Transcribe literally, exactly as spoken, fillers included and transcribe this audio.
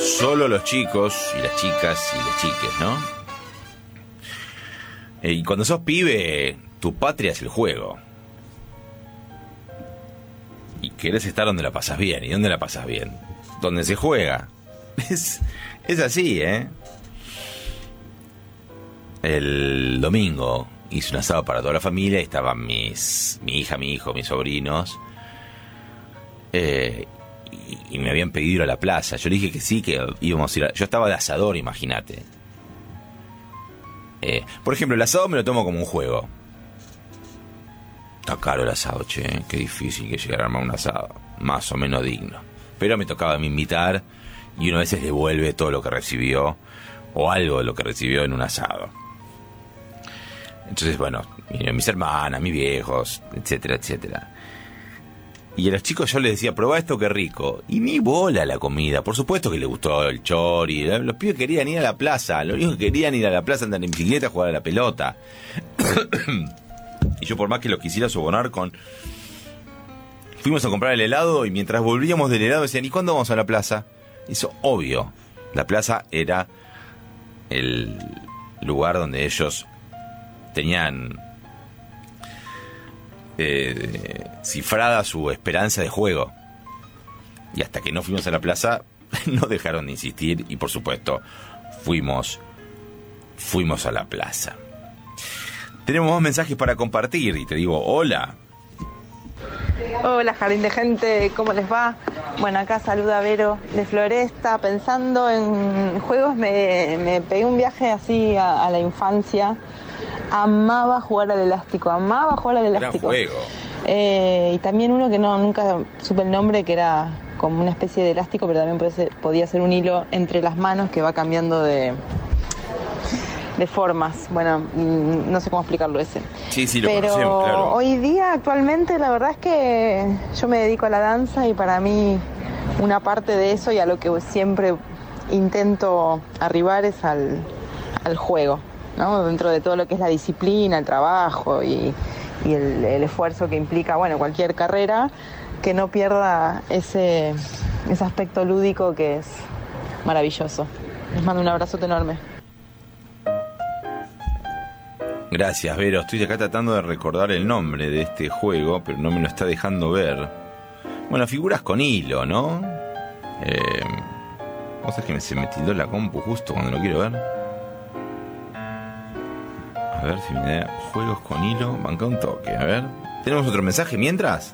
solo los chicos y las chicas y las chiques, ¿no? Eh, y cuando sos pibe, tu patria es el juego. Y querés estar donde la pasas bien. ¿Y dónde la pasas bien? Donde se juega. Es, es así, ¿eh? El domingo hice un asado para toda la familia. Estaban mis, mi hija, mi hijo, mis sobrinos. Eh, y, y me habían pedido ir a la plaza. Yo le dije que sí, que íbamos a ir a... Yo estaba de asador, imagínate. Eh, por ejemplo, el asado me lo tomo como un juego. Está caro el asado, che. Qué difícil que llegar a armar un asado más o menos digno. Pero me tocaba a mí invitar y uno a veces devuelve todo lo que recibió o algo de lo que recibió en un asado. Entonces, bueno, mis hermanas, mis viejos, etcétera, etcétera. Y a los chicos yo les decía, probá esto, qué rico. Y ni bola la comida. Por supuesto que les gustó el chori. Los pibes querían ir a la plaza. Los únicos que querían ir a la plaza, andar en bicicleta, jugar a la pelota. Y yo, por más que lo quisiera sobornar con... Fuimos a comprar el helado y mientras volvíamos del helado decían, ¿y cuándo vamos a la plaza? Eso, obvio. La plaza era el lugar donde ellos tenían eh, cifrada su esperanza de juego. Y hasta que no fuimos a la plaza, no dejaron de insistir y, por supuesto, fuimos, fuimos a la plaza. Tenemos más mensajes para compartir y te digo, hola. Hola, Jardín de Gente, ¿cómo les va? Bueno, acá saluda Vero de Floresta. Pensando en juegos, me, me pegué un viaje así a, a la infancia. Amaba jugar al elástico, amaba jugar al elástico. Gran juego. Eh, y también uno que no nunca supe el nombre, que era como una especie de elástico, pero también podía ser, podía ser un hilo entre las manos que va cambiando de... de formas, bueno, no sé cómo explicarlo ese. Sí, sí, lo pero conocemos, claro. Hoy día, actualmente, la verdad es que yo me dedico a la danza y para mí una parte de eso y a lo que siempre intento arribar es al, al juego, ¿no? Dentro de todo lo que es la disciplina, el trabajo y, y el, el esfuerzo que implica, bueno, cualquier carrera, que no pierda ese, ese aspecto lúdico que es maravilloso. Les mando un abrazote enorme. Gracias, Vero. Estoy acá tratando de recordar el nombre de este juego, pero no me lo está dejando ver. Bueno, figuras con hilo, ¿no? Eh, ¿Vos sabés que me, se me tildó la compu justo cuando lo quiero ver? A ver si me da juegos con hilo. Banca un toque, a ver. ¿Tenemos otro mensaje mientras?